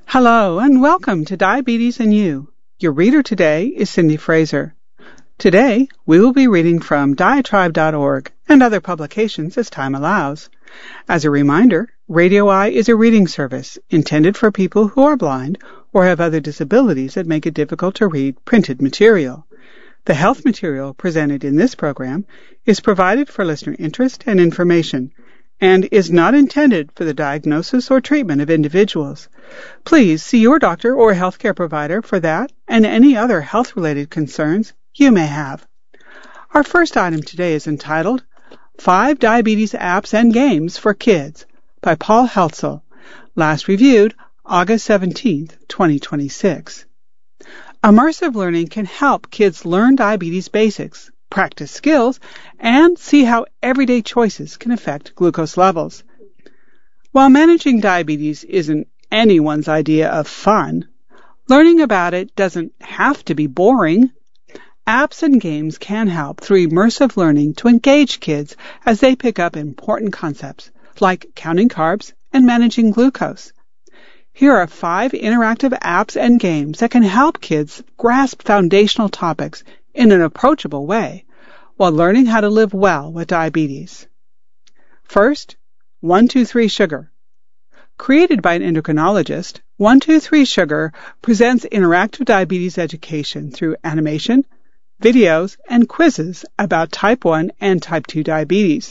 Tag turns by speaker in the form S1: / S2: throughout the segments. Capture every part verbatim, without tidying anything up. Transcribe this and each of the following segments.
S1: Hello and welcome to Diabetes and You. Your reader today is Cindy Fraser. Today we will be reading from diatribe dot org and other publications as time allows. As a reminder, Radio Eye is a reading service intended for people who are blind or have other disabilities that make it difficult to read printed material. The health material presented in this program is provided for listener interest and information and is not intended for the diagnosis or treatment of individuals. Please see your doctor or healthcare provider for that and any other health-related concerns you may have. Our first item today is entitled Five Diabetes Apps and Games for Kids by Paul Heltzel, last reviewed August seventeenth, twenty twenty-six. Immersive learning can help kids learn diabetes basics, practice skills, and see how everyday choices can affect glucose levels. While managing diabetes isn't anyone's idea of fun, learning about it doesn't have to be boring. Apps and games can help through immersive learning to engage kids as they pick up important concepts like counting carbs and managing glucose. Here are five interactive apps and games that can help kids grasp foundational topics in an approachable way while learning how to live well with diabetes. First, one two three Sugar. Created by an endocrinologist, one two three Sugar presents interactive diabetes education through animation, videos, and quizzes about type one and type two diabetes.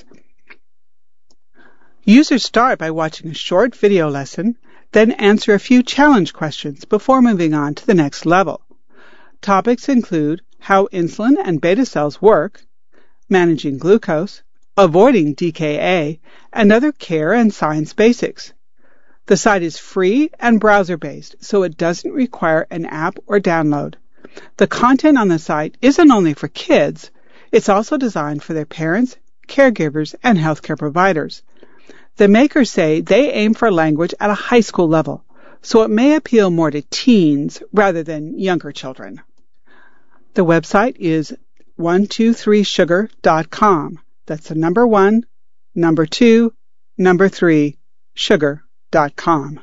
S1: Users start by watching a short video lesson, then answer a few challenge questions before moving on to the next level. Topics include how insulin and beta cells work, managing glucose, avoiding D K A, and other care and science basics. The site is free and browser-based, so it doesn't require an app or download. The content on the site isn't only for kids, it's also designed for their parents, caregivers, and healthcare providers. The makers say they aim for language at a high school level, so it may appeal more to teens rather than younger children. The website is one two three sugar dot com. That's the number one, number two, number three, sugar dot com.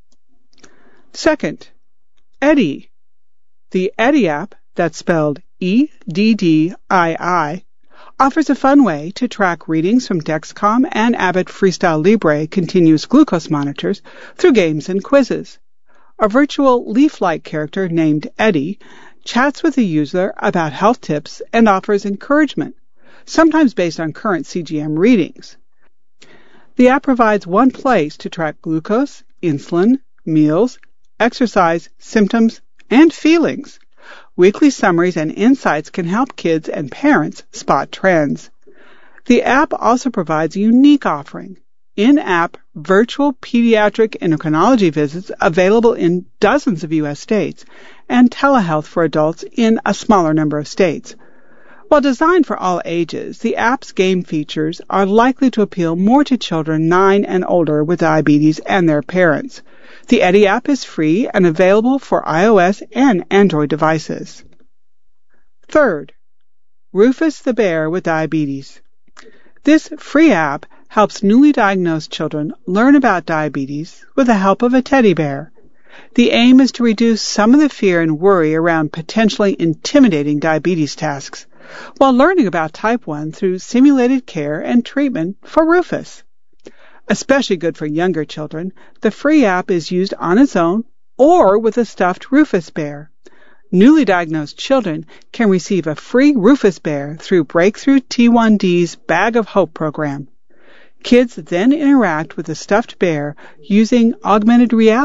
S1: Second, Eddie. The Eddie app, that's spelled E D D I I, offers a fun way to track readings from Dexcom and Abbott Freestyle Libre continuous glucose monitors through games and quizzes. A virtual leaf-like character named Eddie chats with the user about health tips and offers encouragement, sometimes based on current C G M readings. The app provides one place to track glucose, insulin, meals, exercise, symptoms, and feelings. Weekly summaries and insights can help kids and parents spot trends. The app also provides a unique offering, in-app virtual pediatric endocrinology visits available in dozens of U S states, and telehealth for adults in a smaller number of states. While designed for all ages, the app's game features are likely to appeal more to children nine and older with diabetes and their parents. The Eddie app is free and available for iOS and Android devices. Third, Rufus the Bear with Diabetes. This free app helps newly diagnosed children learn about diabetes with the help of a teddy bear. The aim is to reduce some of the fear and worry around potentially intimidating diabetes tasks, while learning about type one through simulated care and treatment for Rufus. Especially good for younger children, the free app is used on its own or with a stuffed Rufus bear. Newly diagnosed children can receive a free Rufus bear through Breakthrough T one D's Bag of Hope program. Kids then interact with the stuffed bear using augmented reality